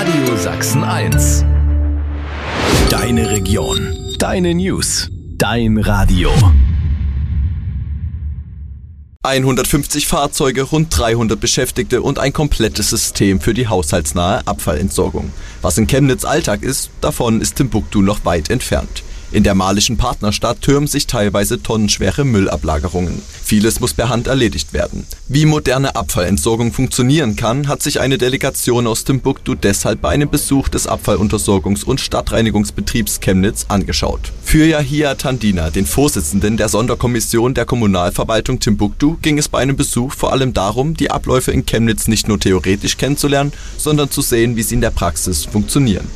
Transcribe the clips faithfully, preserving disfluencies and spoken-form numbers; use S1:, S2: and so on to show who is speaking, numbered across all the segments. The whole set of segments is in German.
S1: Radio Sachsen eins. Deine Region, deine News, dein Radio.
S2: hundertfünfzig Fahrzeuge, rund dreihundert Beschäftigte und ein komplettes System für die haushaltsnahe Abfallentsorgung. Was in Chemnitz Alltag ist, davon ist Timbuktu noch weit entfernt. In der malischen Partnerstadt türmen sich teilweise tonnenschwere Müllablagerungen. Vieles muss per Hand erledigt werden. Wie moderne Abfallentsorgung funktionieren kann, hat sich eine Delegation aus Timbuktu deshalb bei einem Besuch des Abfalluntersorgungs- und Stadtreinigungsbetriebs Chemnitz angeschaut. Für Yahia Tandina, den Vorsitzenden der Sonderkommission der Kommunalverwaltung Timbuktu, ging es bei einem Besuch vor allem darum, die Abläufe in Chemnitz nicht nur theoretisch kennenzulernen, sondern zu sehen, wie sie in der Praxis funktionieren.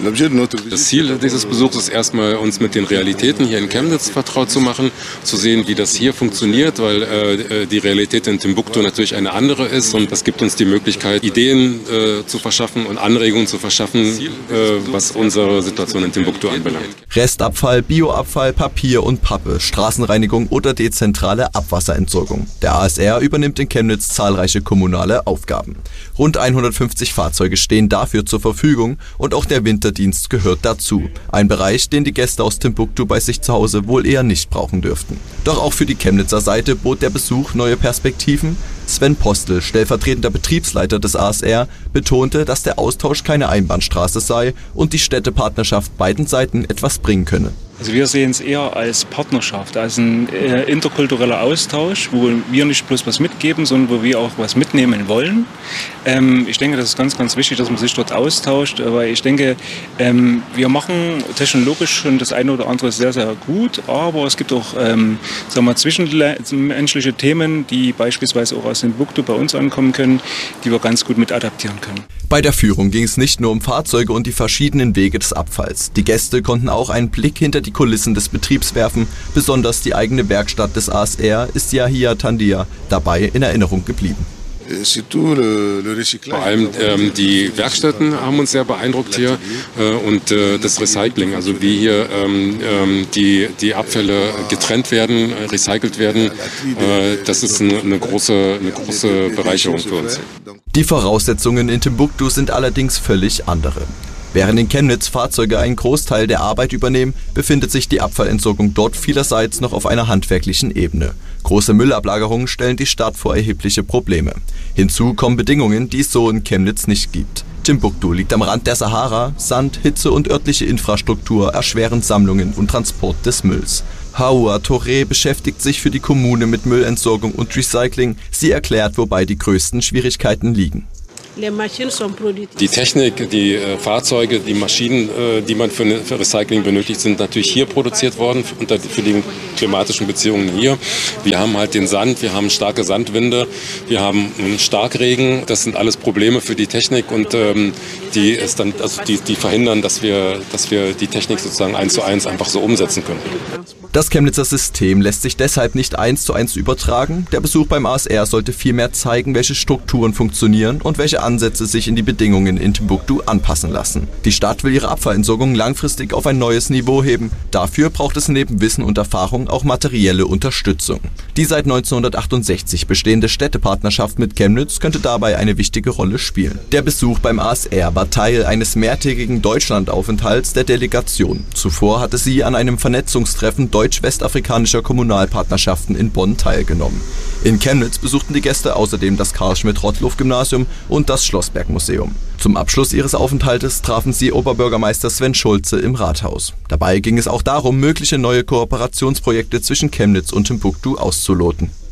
S3: Das Ziel dieses Besuchs ist erstmal, uns mit den Realitäten hier in Chemnitz vertraut zu machen, zu sehen, wie das hier funktioniert, weil äh, die Realität in Timbuktu natürlich eine andere ist, und das gibt uns die Möglichkeit, Ideen äh, zu verschaffen und Anregungen zu verschaffen, äh, was unsere Situation in Timbuktu anbelangt.
S2: Restavfall, Bioabfall, Papier und Pappe, Straßenreinigung oder dezentrale Abwasserentsorgung. Der A S R übernimmt in Chemnitz zahlreiche kommunale Aufgaben. Rund hundertfünfzig Fahrzeuge stehen dafür zur Verfügung, und auch der Winterdienst gehört dazu. Ein Bereich, den die Gäste aus Timbuktu bei sich zu Hause wohl eher nicht brauchen dürften. Doch auch für die Chemnitzer Seite bot der Besuch neue Perspektiven. Sven Postel, stellvertretender Betriebsleiter des A S R, betonte, dass der Austausch keine Einbahnstraße sei und die Städtepartnerschaft beiden Seiten etwas bringen könne.
S4: Also wir sehen es eher als Partnerschaft, als ein äh, interkultureller Austausch, wo wir nicht bloß was mitgeben, sondern wo wir auch was mitnehmen wollen. Ähm, ich denke, das ist ganz, ganz wichtig, dass man sich dort austauscht, aber ich denke, ähm, wir machen technologisch schon das eine oder andere sehr, sehr gut, aber es gibt auch ähm, sagen wir, zwischenmenschliche Themen, die beispielsweise auch aus Timbuktu bei uns ankommen können, die wir ganz gut mit adaptieren können.
S2: Bei der Führung ging es nicht nur um Fahrzeuge und die verschiedenen Wege des Abfalls. Die Gäste konnten auch einen Blick hinter die Kulissen des Betriebs werfen. Besonders die eigene Werkstatt des A S R ist Yahia Tandina dabei in Erinnerung geblieben.
S3: Vor allem ähm, die Werkstätten haben uns sehr beeindruckt hier äh, und äh, das Recycling, also wie hier ähm, ähm, die, die Abfälle getrennt werden, recycelt werden, äh, das ist eine, eine, große, eine große Bereicherung für uns.
S2: Die Voraussetzungen in Timbuktu sind allerdings völlig andere. Während in Chemnitz Fahrzeuge einen Großteil der Arbeit übernehmen, befindet sich die Abfallentsorgung dort vielerseits noch auf einer handwerklichen Ebene. Große Müllablagerungen stellen die Stadt vor erhebliche Probleme. Hinzu kommen Bedingungen, die es so in Chemnitz nicht gibt. Timbuktu liegt am Rand der Sahara, Sand, Hitze und örtliche Infrastruktur erschweren Sammlungen und Transport des Mülls. Haoua Touré beschäftigt sich für die Kommune mit Müllentsorgung und Recycling. Sie erklärt, wobei die größten Schwierigkeiten liegen.
S3: Die Technik, die äh, Fahrzeuge, die Maschinen, äh, die man für, für Recycling benötigt, sind natürlich hier produziert worden, unter, für die klimatischen Beziehungen hier. Wir haben halt den Sand, wir haben starke Sandwinde, wir haben einen Starkregen. Das sind alles Probleme für die Technik, und ähm, die, ist dann, also die, die verhindern, dass wir, dass wir die Technik sozusagen eins zu eins einfach so umsetzen können.
S2: Das Chemnitzer System lässt sich deshalb nicht eins zu eins übertragen. Der Besuch beim A S R sollte vielmehr zeigen, welche Strukturen funktionieren und welche Ansätze sich in die Bedingungen in Timbuktu anpassen lassen. Die Stadt will ihre Abfallentsorgung langfristig auf ein neues Niveau heben. Dafür braucht es neben Wissen und Erfahrung auch materielle Unterstützung. Die seit neunzehnhundertachtundsechzig bestehende Städtepartnerschaft mit Chemnitz könnte dabei eine wichtige Rolle spielen. Der Besuch beim A S R war Teil eines mehrtägigen Deutschlandaufenthalts der Delegation. Zuvor hatte sie an einem Vernetzungstreffen deutsch-westafrikanischer Kommunalpartnerschaften in Bonn teilgenommen. In Chemnitz besuchten die Gäste außerdem das Karl-Schmidt-Rottluff-Gymnasium und das Schlossberg-Museum. Zum Abschluss ihres Aufenthaltes trafen sie Oberbürgermeister Sven Schulze im Rathaus. Dabei ging es auch darum, mögliche neue Kooperationsprojekte zwischen Chemnitz und Timbuktu auszuloten.